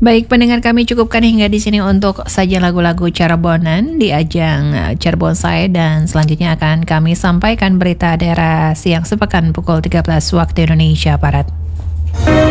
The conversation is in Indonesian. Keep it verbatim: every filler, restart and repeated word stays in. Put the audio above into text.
Baik, pendengar kami cukupkan hingga di sini untuk saja lagu-lagu Cirebonan di ajang eh, Cirebon Saya, dan selanjutnya akan kami sampaikan berita daerah siang sepekan pukul tiga belas waktu Indonesia Barat.